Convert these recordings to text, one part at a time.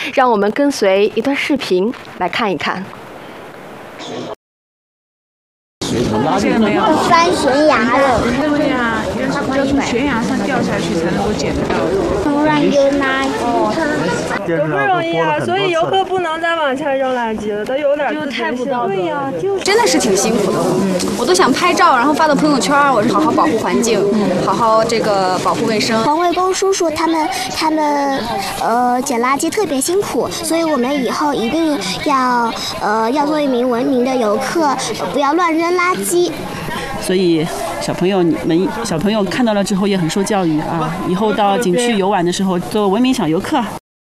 让我们跟随一段视频来看一看。 这个没有翻悬崖了。 对呀，要从悬崖上掉下去才能够捡得到。 突然有垃圾， 不容易啊，所以游客不能再往下扔垃圾了，都有点自觉性。对呀， 真的是挺辛苦的，我都想拍照，然后发到朋友圈。我是好好保护环境，好好这个保护卫生。 环卫工叔叔他们捡垃圾特别辛苦，所以我们以后一定要做一名文明的游客，不要乱扔垃圾。 所以小朋友看到了之后也很受教育啊，以后到景区游玩的时候做文明小游客。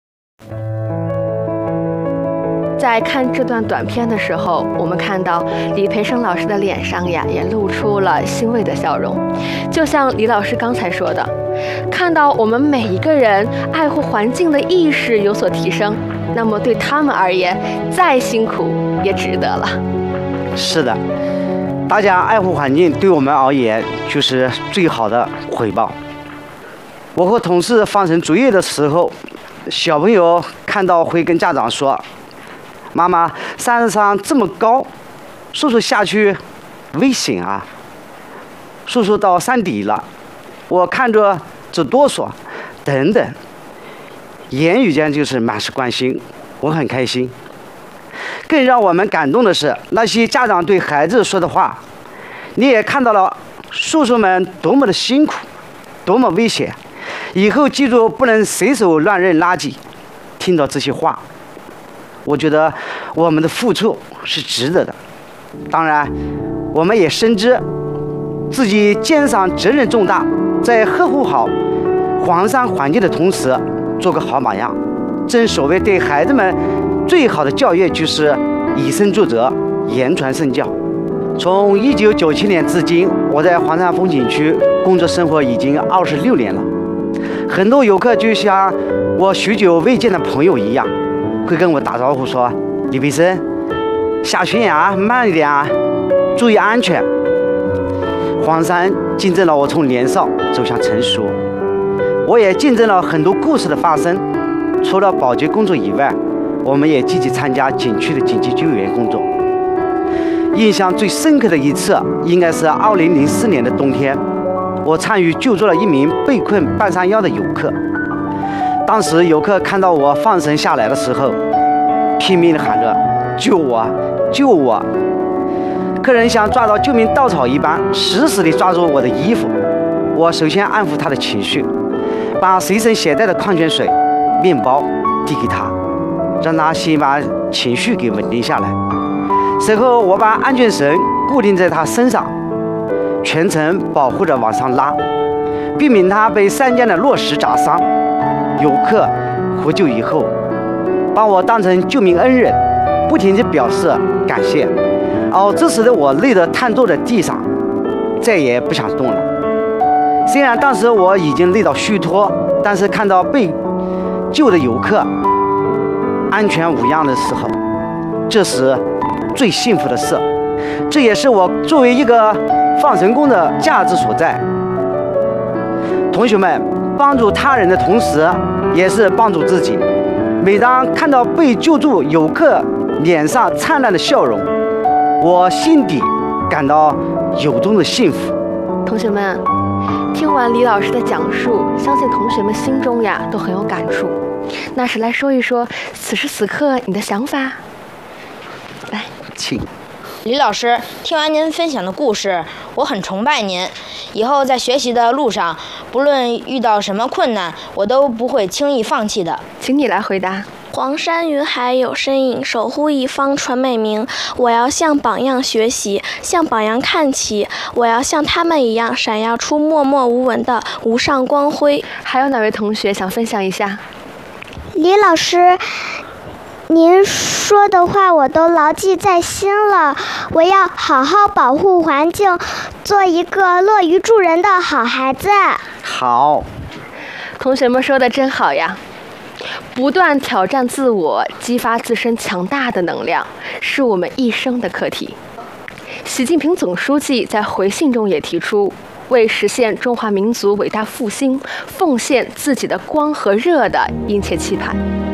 在看这段短片的时候，我们看到李培生老师的脸上呀，也露出了欣慰的笑容。就像李老师刚才说的，看到我们每一个人爱护环境的意识有所提升，那么对他们而言，再辛苦也值得了。 是的，大家爱护环境对我们而言就是最好的回报。我和同事放绳作业的时候，小朋友看到会跟家长说：“妈妈，山上这么高，叔叔下去危险啊！叔叔到山底了，我看着直哆嗦，等等。”言语间就是满是关心，我很开心。更让我们感动的是，那些家长对孩子说的话，你也看到了叔叔们多么的辛苦，多么危险，以后记住不能随手乱扔垃圾。听到这些话，我觉得我们的付出是值得的。当然，我们也深知自己肩上责任重大，在呵护好黄山环境的同时，做个好榜样。正所谓对孩子们最好的教育就是以身作则，言传身教。从1997年至今，我在黄山风景区工作生活已经26年了。很多游客就像我许久未见的朋友一样，会跟我打招呼说：“李培生，下悬崖慢一点啊，注意安全。”黄山见证了我从年少走向成熟，我也见证了很多故事的发生。除了保洁工作以外，我们也积极参加景区的紧急救援工作。印象最深刻的一次，应该是2004年的冬天，我参与救助了一名被困半山腰的游客。当时游客看到我放绳下来的时候，拼命地喊着：“救我，救我！”客人像抓到救命稻草一般，死死地抓住我的衣服。我首先安抚他的情绪，把随身携带的矿泉水、面包递给他，让他先把情绪给稳定下来。随后我把安全绳固定在他身上，全程保护着往上拉，避免他被山间的落石砸伤。游客获救以后，把我当成救命恩人，不停地表示感谢。这时的我累得瘫坐在地上，再也不想动了。虽然当时我已经累到虚脱，但是看到被救的游客安全无恙的时候，这是最幸福的事。这也是我作为一个放绳工的价值所在。同学们，帮助他人的同时，也是帮助自己。每当看到被救助游客脸上灿烂的笑容，我心底感到由衷的幸福。 同学们，听完李老师的讲述，相信同学们心中呀都很有感触。那是来说一说此时此刻你的想法。来， 请。 李老师，听完您分享的故事，我很崇拜您。以后在学习的路上，不论遇到什么困难，我都不会轻易放弃的。 请你来回答。 黄山云海有身影，守护一方传美名。我要向榜样学习，向榜样看齐。我要像他们一样，闪耀出默默无闻的无上光辉。 还有哪位同学想分享一下？ 李老师，您说的话我都牢记在心了。我要好好保护环境，做一个乐于助人的好孩子。 好， 同学们说的真好呀！不断挑战自我，激发自身强大的能量，是我们一生的课题。习近平总书记在回信中也提出，为实现中华民族伟大复兴，奉献自己的光和热的殷切期盼。